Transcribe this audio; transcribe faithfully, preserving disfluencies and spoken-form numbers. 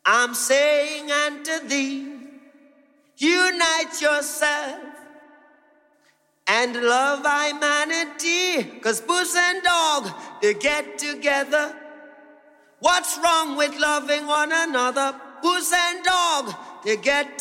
I'm saying unto thee, unite yourself and love humanity. Cause puss and dog, they get together. What's wrong with loving one another? Puss and dog, they get